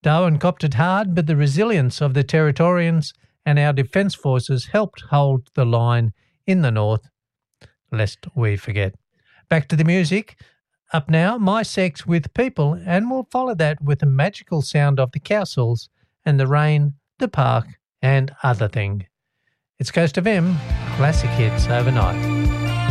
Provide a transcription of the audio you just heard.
Darwin copped it hard, but the resilience of the Territorians and our Defence Forces helped hold the line in the north, lest we forget. Back to the music. Up now, My Sex with People, and we'll follow that with the magical sound of the castles and the rain, the park, and other thing. It's Coast FM, classic hits overnight.